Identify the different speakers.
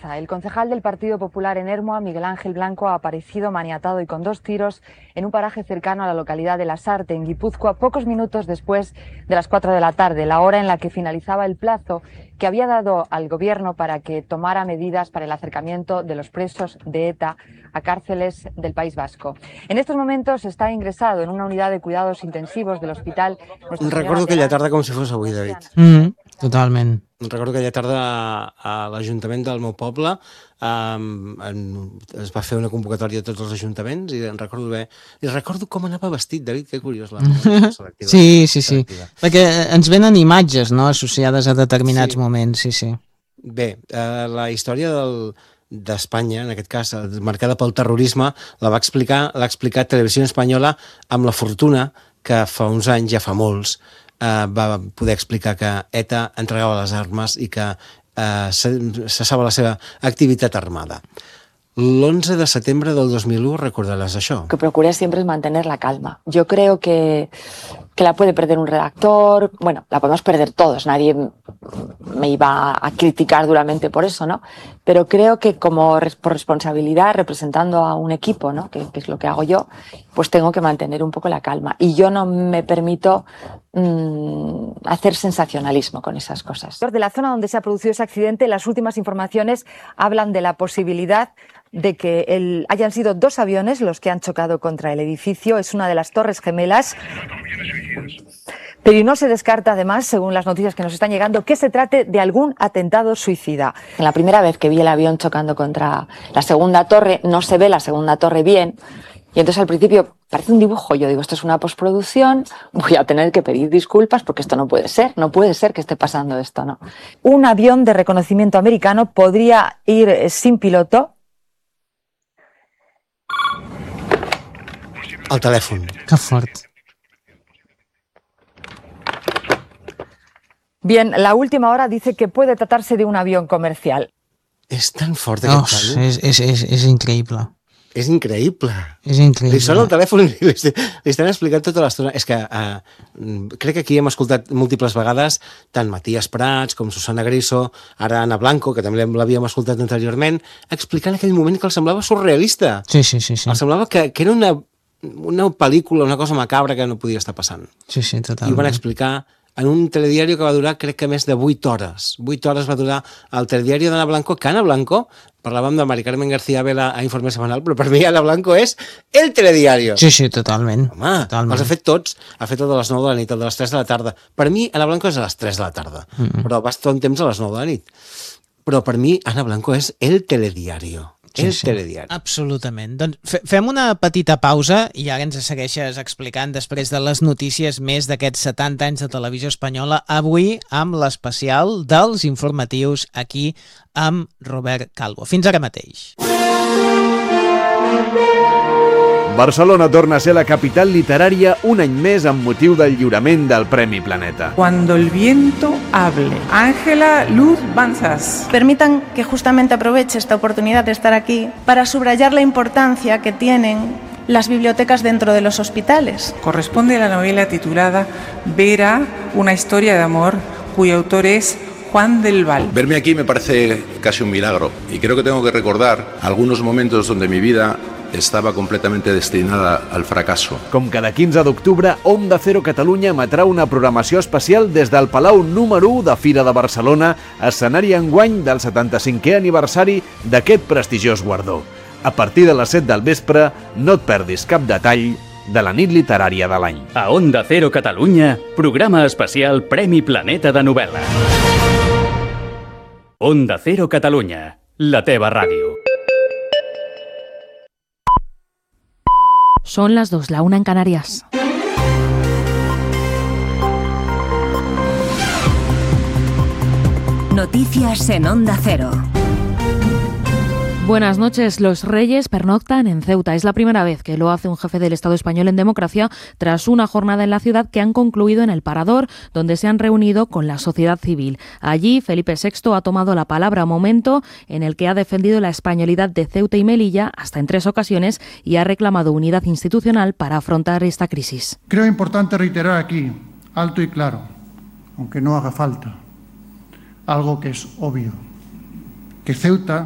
Speaker 1: El concejal del Partido Popular en Ermua, Miguel Ángel Blanco, ha aparecido maniatado y con 2 tiros en un paraje cercano a la localidad de Lasarte, en Guipúzcoa, pocos minutos después de las 4 de la tarde, la hora en la que finalizaba el plazo que había dado al Gobierno para que tomara medidas para el acercamiento de los presos de ETA a cárceles del País Vasco. En estos momentos está ingresado en una unidad de cuidados intensivos del hospital.
Speaker 2: Recordo aquella tarda com si fos avui, David.
Speaker 3: Totalment.
Speaker 2: Recordo aquella tarda a l'Ajuntament del meu poble es va fer una convocatòria a tots els ajuntaments i recordo bé. I recordo com anava vestit, David, que curiós la selectiva.
Speaker 3: Sí. Perquè ens venen imatges, no?, associades a determinats moments, sí.
Speaker 2: Bé, la història d'Espanya, en aquest cas, marcada pel terrorisme, l'ha explicat Televisió Espanyola amb la fortuna que fa uns anys, ja fa molts, va poder explicar que ETA entregava les armes i que cessava la seva activitat armada. L'11 de setembre del 2001, recordarás això.
Speaker 4: Lo que procuré siempre es mantener la calma. Yo creo que la puede perder un redactor, bueno, la podemos perder todos, nadie me iba a criticar duramente por eso, ¿no? Pero creo que como por responsabilidad, representando a un equipo, ¿no?, que es lo que hago yo, pues tengo que mantener un poco la calma. Y yo no me permito hacer sensacionalismo con esas cosas.
Speaker 1: De la zona donde se ha producido ese accidente, las últimas informaciones hablan de la posibilidad de que hayan sido 2 aviones los que han chocado contra el edificio. Es una de las Torres Gemelas. Pero no se descarta, además, según las noticias que nos están llegando, que se trate de algún atentado suicida.
Speaker 4: La primera vez que vi el avión chocando contra la segunda torre, no se ve la segunda torre bien. Y entonces al principio parece un dibujo. Yo digo, esto es una postproducción, voy a tener que pedir disculpas porque esto no puede ser que esté pasando esto, ¿no?
Speaker 1: Un avión de reconocimiento americano podría ir sin piloto.
Speaker 2: El telèfon.
Speaker 3: Que fort.
Speaker 1: Bien, la última hora dice que puede tratarse de un avión comercial.
Speaker 2: És tan fort aquest tall.
Speaker 3: És increïble.
Speaker 2: És increïble.
Speaker 3: És increïble.
Speaker 2: Li sona el telèfon i li estan explicant tota l'estona. És que crec que aquí hem escoltat múltiples vegades tant Matías Prats com Susana Griso, ara Ana Blanco, que també l'havíem escoltat anteriorment, explicant aquell moment que els semblava surrealista.
Speaker 3: Sí.
Speaker 2: Els semblava que era una pel·lícula, una cosa macabra que no podia estar passant.
Speaker 3: Sí, totalment.
Speaker 2: I ho van explicar en un telediari que va durar, crec que més de 8 hores. 8 hores va durar el telediari d'Ana Blanco, que Ana Blanco, parlàvem de Mari Carmen García Vela a Informe Semanal, però per mi Ana Blanco és el telediario.
Speaker 3: Sí, totalment.
Speaker 2: Home, els ha fet tots. Ha fet el de les 9 de la nit, el de les 3 de la tarda. Per mi, Ana Blanco és a les 3 de la tarda, però va estar un temps a les 9 de la nit. Però per mi, Ana Blanco és el telediario. Telediari.
Speaker 3: Absolutament. Doncs fem una petita pausa i ara ens segueixes explicant després de les notícies més d'aquests 70 anys de Televisió Espanyola, avui amb l'especial dels informatius aquí amb Robert Calvo. Fins ara mateix.
Speaker 5: Barcelona torna a ser la capital literària un any més amb motiu del lliurament del Premi Planeta.
Speaker 6: Cuando el viento hable. Ángela Luz Banzas.
Speaker 7: Permitan que justamente aproveche esta oportunidad de estar aquí para subrayar la importancia que tienen las bibliotecas dentro de los hospitales.
Speaker 6: Corresponde a la novela titulada Vera, una historia de amor, cuyo autor es Juan del Val.
Speaker 8: Verme aquí me parece casi un milagro y creo que tengo que recordar algunos momentos donde mi vida estava completamente destinada al fracasso.
Speaker 5: Com cada 15 d'octubre, Onda Cero Catalunya emetrà una programació especial des del Palau número 1 de Fira de Barcelona, escenari enguany del 75è aniversari d'aquest prestigiós guardó. A partir de les 7 del vespre, no et perdis cap detall de la nit literària de l'any.
Speaker 9: A Onda Cero Catalunya, programa especial Premi Planeta de novel·la. Onda Cero Catalunya, la teva ràdio.
Speaker 10: Son las 2, la 1 en Canarias.
Speaker 11: Noticias en Onda Cero.
Speaker 10: Buenas noches. Los Reyes pernoctan en Ceuta. Es la primera vez que lo hace un jefe del Estado español en democracia tras una jornada en la ciudad que han concluido en el Parador, donde se han reunido con la sociedad civil. Allí, Felipe VI ha tomado la palabra, momento en el que ha defendido la españolidad de Ceuta y Melilla hasta en 3 ocasiones y ha reclamado unidad institucional para afrontar esta crisis.
Speaker 12: Creo importante reiterar aquí, alto y claro, aunque no haga falta, algo que es obvio, que Ceuta